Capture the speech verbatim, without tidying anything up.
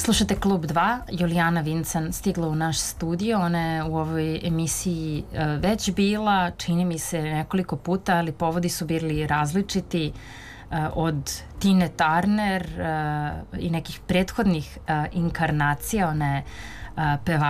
Slušate Klub dva, Julijana Vincan stigla u naš studio, ona je u ovoj emisiji uh, već bila, čini mi se nekoliko puta, ali povodi su bili različiti, uh, od Tine Turner uh, i nekih prethodnih uh, inkarnacija, ona je uh, pevačica